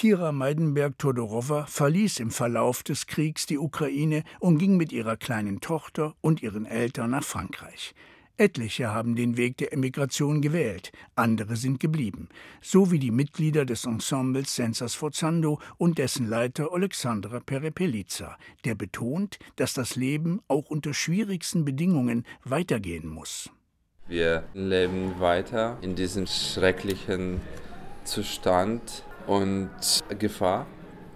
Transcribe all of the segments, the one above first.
Kira Meidenberg-Todorowa verließ im Verlauf des Kriegs die Ukraine und ging mit ihrer kleinen Tochter und ihren Eltern nach Frankreich. Etliche haben den Weg der Emigration gewählt, andere sind geblieben, so wie die Mitglieder des Ensembles Senza Sforzando und dessen Leiter Oleksandra Perepelica, der betont, dass das Leben auch unter schwierigsten Bedingungen weitergehen muss. Wir leben weiter in diesem schrecklichen Zustand und Gefahr,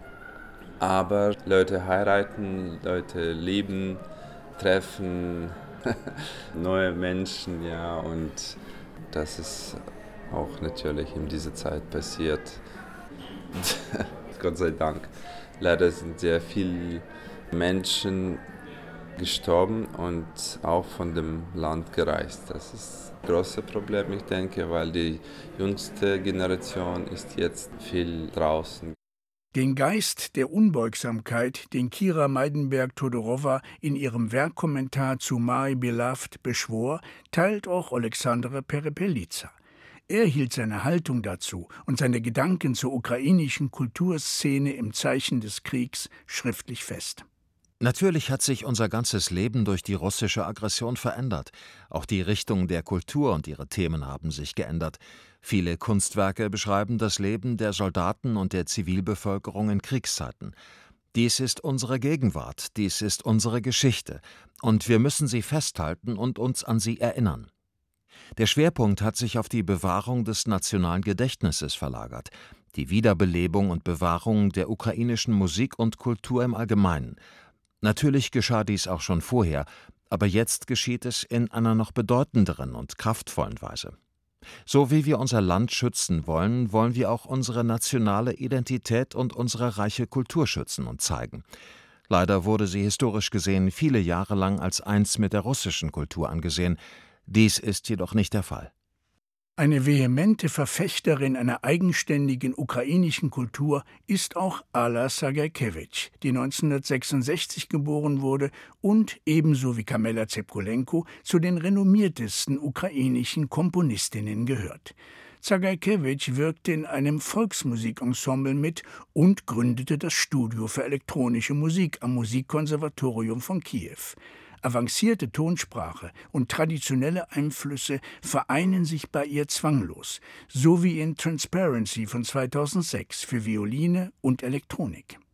aber Leute heiraten, Leute lieben, treffen neue Menschen, ja, und das ist auch natürlich in dieser Zeit passiert. Gott sei Dank. Leider sind sehr viele Menschen gestorben und auch von dem Land gereist. Das ist ein großes Problem, ich denke, weil die jüngste Generation ist jetzt viel draußen. Den Geist der Unbeugsamkeit, den Kira Meidenberg-Todorowa in ihrem Werkkommentar zu My Beloved beschwor, teilt auch Oleksandra Perepelica. Er hielt seine Haltung dazu und seine Gedanken zur ukrainischen Kulturszene im Zeichen des Kriegs schriftlich fest. Natürlich hat sich unser ganzes Leben durch die russische Aggression verändert. Auch die Richtung der Kultur und ihre Themen haben sich geändert. Viele Kunstwerke beschreiben das Leben der Soldaten und der Zivilbevölkerung in Kriegszeiten. Dies ist unsere Gegenwart, dies ist unsere Geschichte, und wir müssen sie festhalten und uns an sie erinnern. Der Schwerpunkt hat sich auf die Bewahrung des nationalen Gedächtnisses verlagert, die Wiederbelebung und Bewahrung der ukrainischen Musik und Kultur im Allgemeinen. Natürlich geschah dies auch schon vorher, aber jetzt geschieht es in einer noch bedeutenderen und kraftvollen Weise. So wie wir unser Land schützen wollen, wollen wir auch unsere nationale Identität und unsere reiche Kultur schützen und zeigen. Leider wurde sie historisch gesehen viele Jahre lang als eins mit der russischen Kultur angesehen. Dies ist jedoch nicht der Fall. Eine vehemente Verfechterin einer eigenständigen ukrainischen Kultur ist auch Alla Sagaikewitsch, die 1966 geboren wurde und ebenso wie Kamela Zepkolenko zu den renommiertesten ukrainischen Komponistinnen gehört. Sagaikewitsch wirkte in einem Volksmusikensemble mit und gründete das Studio für elektronische Musik am Musikkonservatorium von Kiew. Avancierte Tonsprache und traditionelle Einflüsse vereinen sich bei ihr zwanglos, so wie in Transparency von 2006 für Violine und Elektronik.